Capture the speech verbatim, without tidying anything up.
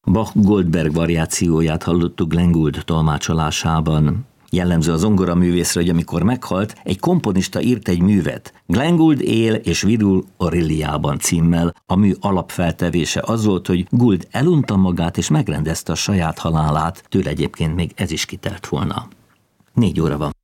Bach Goldberg variációját hallottuk Glenn Gould tolmácsolásában. Jellemző a zongoraművészre, hogy amikor meghalt, egy komponista írt egy művet, Glenn Gould él és virul Aureliában címmel. A mű alapfeltevése az volt, hogy Gould elunta magát és megrendezte a saját halálát, tőle egyébként még ez is kitelt volna. Négy óra van.